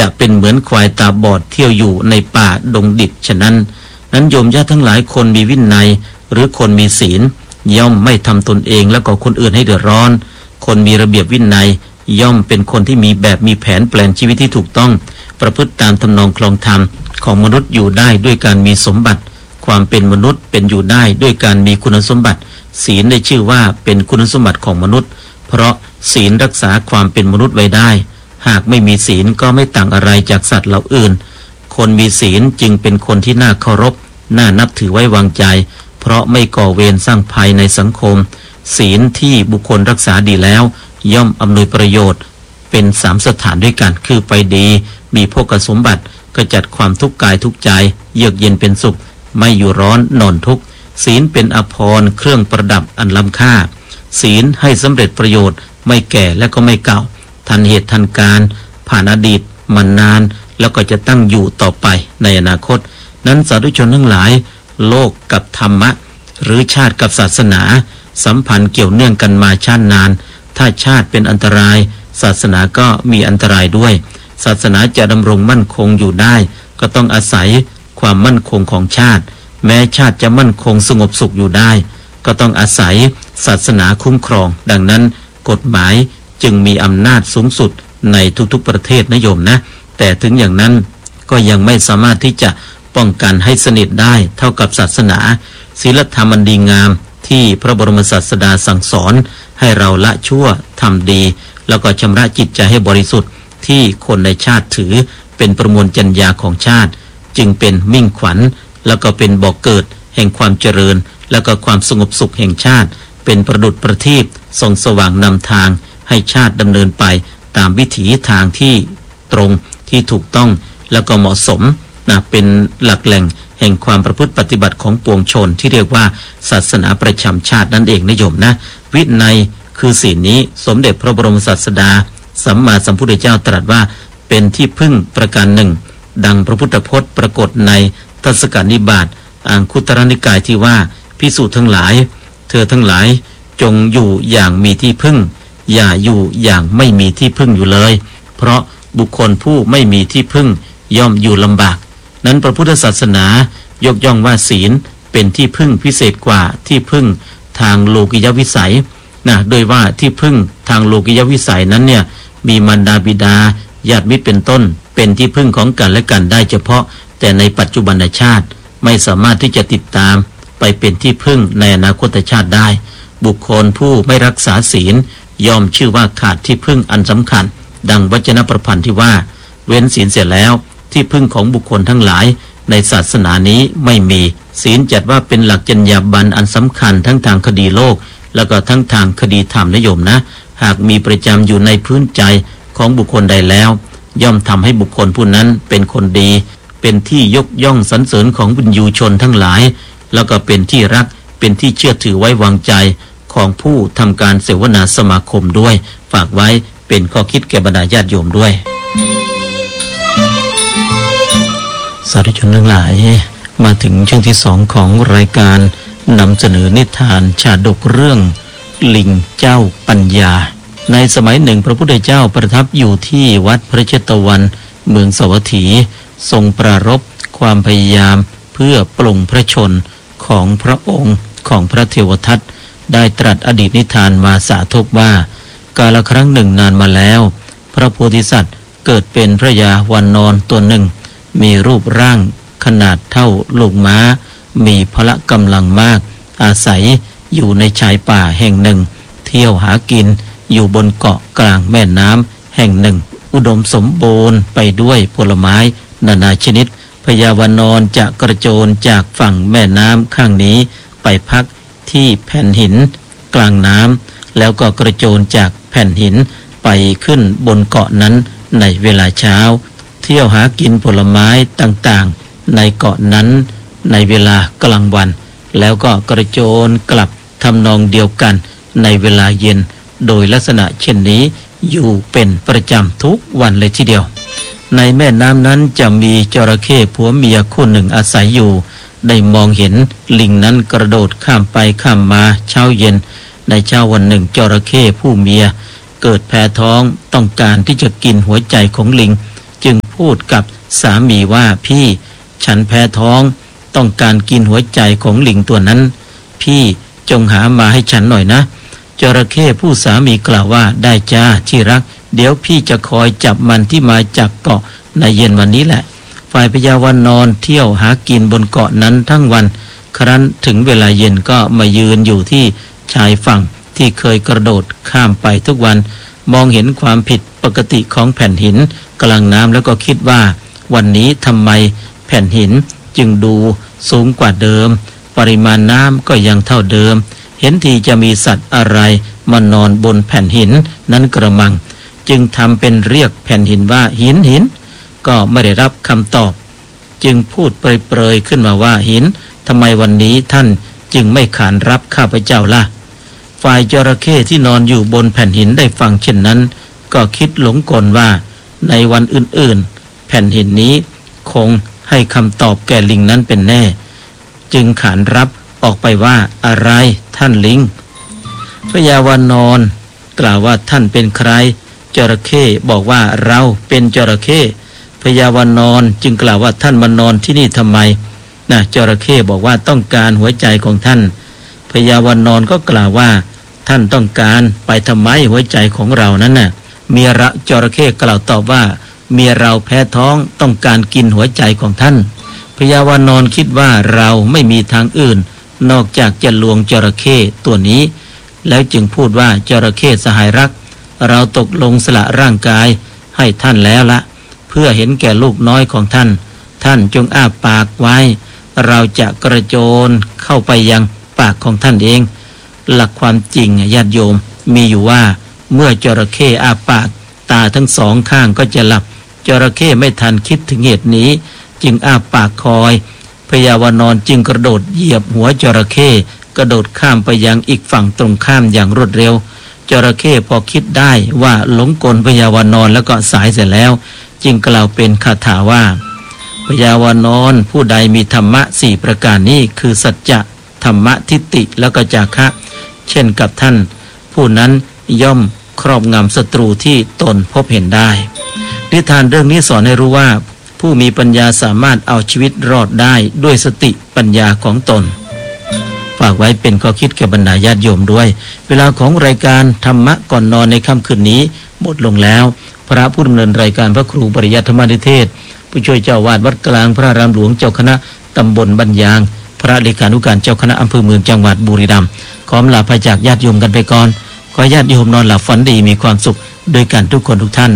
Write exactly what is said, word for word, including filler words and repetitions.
จะเป็นเหมือนควายตาบอดเที่ยวอยู่ในป่าดงดิบฉะนั้นนั้นโยมญาติทั้งหลายคนมีวินัยหรือคนมีศีลย่อมไม่ทำตนเองแล้วก็คนอื่นให้เดือดร้อนคนมีระเบียบวินัยย่อมเป็นคนที่มีแบบมีแผนแปลนชีวิตที่ถูกต้องประพฤติตามทำนองคลองธรรมของมนุษย์อยู่ได้ด้วยการมีสมบัติความเป็นมนุษย์เป็นอยู่ได้ด้วยการมีคุณสมบัติศีลได้ชื่อว่าเป็นคุณสมบัติของมนุษย์เพราะศีลรักษาความเป็นมนุษย์ไว้ได้หากไม่มีศีลก็ไม่ต่างอะไรจากสัตว์เหล่าอื่นคนมีศีลจึงเป็นคนที่น่าเคารพน่านับถือไว้วางใจเพราะไม่ก่อเวรสร้างภัยในสังคมศีลที่บุคคลรักษาดีแล้วย่อมอำนวยประโยชน์เป็นสามสถานด้วยกันคือไปดีมีโภคสมบัติขจัดความทุกข์กายทุกข์ใจเยือกเย็นเป็นสุขไม่อยู่ร้อนนอนทุกข์ศีลเป็นอภรณ์เครื่องประดับอันล้ำค่าศีลให้สำเร็จประโยชน์ไม่แก่และก็ไม่เก่าทันเหตุทันการผ่านอดีตมานานแล้วก็จะตั้งอยู่ต่อไปในอนาคตนั้นสาธุชนทั้งหลายโลกกับธรรมะหรือชาติกับศาสนาสัมพันธ์เกี่ยวเนื่องกันมาช้านานถ้าชาติเป็นอันตรายศาสนาก็มีอันตรายด้วยศาสนาจะดำรงมั่นคงอยู่ได้ก็ต้องอาศัยความมั่นคงของชาติแม้ชาติจะมั่นคงสงบสุขอยู่ได้ก็ต้องอาศัยศาสนาคุ้มครองดังนั้นกฎหมายจึงมีอำนาจสูงสุดในทุกๆประเทศนะโยมนะแต่ถึงอย่างนั้นก็ยังไม่สามารถที่จะป้องกันให้สนิทได้เท่ากับศาสนาศีลธรรมอันดีงามที่พระบรมศาสดาสั่งสอนให้เราละชั่วทำดีแล้วก็ชำระจิตใจให้บริสุทธิ์ที่คนในชาติถือเป็นประมวลจรรยาของชาติจึงเป็นมิ่งขวัญแล้วก็เป็นบ่อกเกิดแห่งความเจริญแล้วก็ความสงบสุขแห่งชาติเป็นประดุจประทีปส่องสว่างนำทางให้ชาติดำเนินไปตามวิถีทางที่ตรงที่ถูกต้องแล้วก็เหมาะสมนะเป็นหลักแหล่งแห่งความประพฤติปฏิบัติของปวงชนที่เรียกว่าศาสนาประจำชาตินั่นเองนะโยมนะวินัยคือศีลนี้สมเด็จพระบรมศาสดาสัมมาสัมพุทธเจ้าตรัสว่าเป็นที่พึ่งประการหนึ่งดังพระพุทธพจน์ปรากฏในทศกนิบาตอังคุตรนิกายที่ว่าภิกษุทั้งหลายเธอทั้งหลายจงอยู่อย่างมีที่พึ่งอย่าอยู่อย่างไม่มีที่พึ่งอยู่เลยเพราะบุคคลผู้ไม่มีที่พึ่งย่อมอยู่ลำบากนั้นพระพุทธศาสนายกย่องว่าศีลเป็นที่พึ่งพิเศษกว่าที่พึ่งทางโลกิยวิสัยนะโดยว่าที่พึ่งทางโลกิยวิสัยนั้นเนี่ยมีมารดาบิดาญาติมิตรเป็นต้นเป็นที่พึ่งของกันและกันได้เฉพาะแต่ในปัจจุบันชาติไม่สามารถที่จะติดตามไปเป็นที่พึ่งในอนาคตชาติได้บุคคลผู้ไม่รักษาศีลย่อมชื่อว่าขาดที่พึ่งอันสำคัญดังวจนประพันธ์ที่ว่าเว้นศีลเสร็จแล้วที่พึ่งของบุคคลทั้งหลายในศาสนานี้ไม่มีศีลจัดว่าเป็นหลักจรรยาบรรณอันสำคัญทั้งทางคดีโลกแล้วก็ทั้งทางคดีธรรมนะโยมนะหากมีประจำอยู่ในพื้นใจของบุคคลใดแล้วย่อมทำให้บุคคลผู้นั้นเป็นคนดีเป็นที่ยกย่องสรรเสริญของวิญญูชนทั้งหลายแล้วก็เป็นที่รักเป็นที่เชื่อถือไว้วางใจของผู้ทำการเสวนาสมาคมด้วยฝากไว้เป็นข้อคิดแก่บรรดาญาติโยมด้วยสาธุชนทั้งหลายมาถึงช่วงที่สองของรายการนำเสนอนิทานชาดกเรื่องลิงเจ้าปัญญาในสมัยหนึ่งพระพุทธเจ้าประทับอยู่ที่วัดพระเชตวันเมืองสวัสถีทรงปรารภความพยายามเพื่อปลงพระชนของพระองค์ของพระเทวทัตได้ตรัสอดีตนิทานมาสาธกว่ากาลครั้งหนึ่งนานมาแล้วพระโพธิสัตว์เกิดเป็นพระยาวานอนตัวหนึ่งมีรูปร่างขนาดเท่าลูกม้ามีพละกำลังมากอาศัยอยู่ในชายป่าแห่งหนึ่งเที่ยวหากินอยู่บนเกาะกลางแม่น้ำแห่งหนึ่งอุดมสมบูรณ์ไปด้วยผลไม้นานาชนิดพญาวานอนจะกระโจนจากฝั่งแม่น้ำข้างนี้ไปพักที่แผ่นหินกลางน้ำแล้วก็กระโจนจากแผ่นหินไปขึ้นบนเกาะนั้นในเวลาเช้าเที่ยวหากินผลไม้ต่างๆในเกาะนั้นในเวลากลางวันแล้วก็กระโจนกลับทำนองเดียวกันในเวลาเย็นโดยลักษณะเช่นนี้อยู่เป็นประจำทุกวันเลยทีเดียวในแม่น้ำนั้นจะมีจระเข้ผัวเมียคู่หนึ่งอาศัยอยู่ได้มองเห็นลิงนั้นกระโดดข้ามไปข้ามมาเช้าเย็นในเช้าวันหนึ่งจระเข้ผู้เมียเกิดแพ้ท้องต้องการที่จะกินหัวใจของลิงจึงพูดกับสามีว่าพี่ฉันแพ้ท้องต้องการกินหัวใจของลิงตัวนั้นพี่จงหามาให้ฉันหน่อยนะจระเข้ผู้สามีกล่าวว่าได้จ้าที่รักเดี๋ยวพี่จะคอยจับมันที่มาจากเกาะในเย็นวันนี้แหละฝ่ายพญาวานนอนเที่ยวหากินบนเกาะนั้นทั้งวันครั้นถึงเวลาเย็นก็มายืนอยู่ที่ชายฝั่งที่เคยกระโดดข้ามไปทุกวันมองเห็นความผิดปกติของแผ่นหินกลางน้ำแล้วก็คิดว่าวันนี้ทำไมแผ่นหินจึงดูสูงกว่าเดิมปริมาณน้ำก็ยังเท่าเดิมเห็นทีจะมีสัตว์อะไรมานอนบนแผ่นหินนั้นกระมังจึงทำเป็นเรียกแผ่นหินว่าหินหินก็ไม่ได้รับคำตอบจึงพูดเปรยๆขึ้นมาว่าหินทำไมวันนี้ท่านจึงไม่ขานรับข้าพเจ้าล่ะฝ่ายจระเข้ที่นอนอยู่บนแผ่นหินได้ฟังเช่นนั้นก็คิดหลงกลว่าในวันอื่นๆแผ่นหินนี้คงให้คำตอบแก่ลิงนั้นเป็นแน่จึงขานรับออกไปว่าอะไรท่านลิงพญาวานอนกล่าวว่าท่านเป็นใครจระเข้บอกว่าเราเป็นจระเข้พญาวานอนจึงกล่าวว่าท่านมานอนที่นี่ทำไมนะจระเข้บอกว่าต้องการหัวใจของท่านพญาวานอนก็กล่าวว่าท่านต้องการไปทำไมหัวใจของเรานั้นน่ะเมียระจระเข้กล่าวตอบว่าเมียเราแพ้ท้องต้องการกินหัวใจของท่านพญาวานอนคิดว่าเราไม่มีทางอื่นนอกจากจะลวงจระเข้ตัวนี้แล้วจึงพูดว่าจระเข้สหายรักเราตกลงสละร่างกายให้ท่านแล้วละเพื่อเห็นแก่ลูกน้อยของท่านท่านจงอ้าปากไว้เราจะกระโจนเข้าไปยังปากของท่านเองหลักความจริงญาติโยมมีอยู่ว่าเมื่อจระเข้อ้าปากตาทั้งสองข้างก็จะหลับจระเข้ไม่ทันคิดถึงเหตุนี้จึงอ้าปากคอยพญาวานอนจึงกระโดดเหยียบหัวจระเข้กระโดดข้ามไปยังอีกฝั่งตรงข้ามอย่างรวดเร็วจระเข้พอคิดได้ว่าหลงกลพญาวานอนแล้วก็สายเสร็จแล้วจึงกล่าวเป็นคาถาว่าพญาวานอนผู้ใดมีธรรมะสี่ประการนี้คือสัจจะธรรมะทิฏฐิแล้วก็จาคะเช่นกับท่านผู้นั้นย่อมครอบงำศัตรูที่ตนพบเห็นได้นิทานเรื่องนี้สอนให้รู้ว่าผู้มีปัญญาสามารถเอาชีวิตรอดได้ด้วยสติปัญญาของตนฝากไว้เป็นข้อคิดแก่บรรดาญาติโยมด้วยเวลาของรายการธรรมะก่อนนอนในค่ำคืนนี้หมดลงแล้วพระผู้ดำเนินรายการพระครูปริยัติธรรมนิเทศผู้ช่วยเจ้าวาดวัดกลางพระอารามหลวงเจ้าคณะตำบลบัญญางพระเลขานุการเจ้าคณะอำเภอเมืองจังหวัดบุรีรัมย์ขอลาพระจากญาติโยมกันไปก่อนขอญาติโยมนอนหลับฝันดีมีความสุขโดยการทุกคนทุกท่าน